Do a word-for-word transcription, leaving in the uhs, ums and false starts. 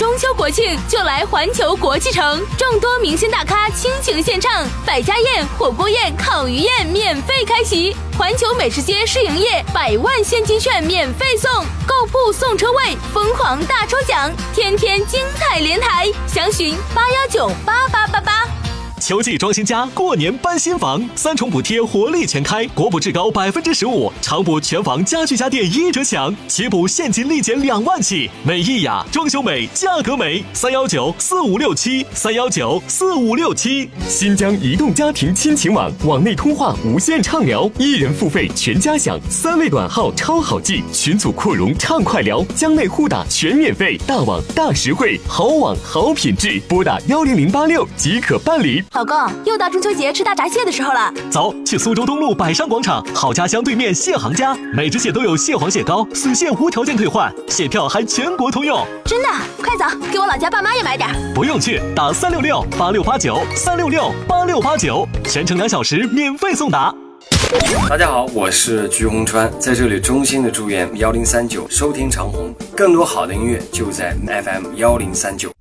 中秋国庆就来环球国际城，众多明星大咖倾情献唱，百家宴、火锅宴、烤鱼宴免费开席，环球美食街试营业，百万现金券免费送，购铺送车位，疯狂大抽奖，天天精彩连台，详询八幺九八八八八。 秋季装新家，过年搬新房，三重补贴活力全开，国补至高百分之十五，常补全房家具家电一折享，起补现金立减两万起。美意雅，装修美，价格美，三幺九四五六七，三幺九四五六七。 新疆移动家庭亲情网，网内通话无限畅聊，一人付费全家享，三位短号超好记，群组扩容畅快聊，疆内互打全免费，大网大实惠，好网好品质，拨打幺零零八六即可办理。 老公，又到中秋节吃大闸蟹的时候了， 走，去苏州东路百商广场好家乡对面蟹行家，每只蟹都有蟹黄蟹膏，死蟹无条件退换，蟹票还全国通用。 真的？快走，给我老家爸妈也买点。 不用去，打三六六八六八九，三六六八六八九，全程两小时免费送达。 大家好，我是鞠红川，在这里衷心的祝愿幺零三九收听长虹，更多好的音乐就在 F M 幺零三九。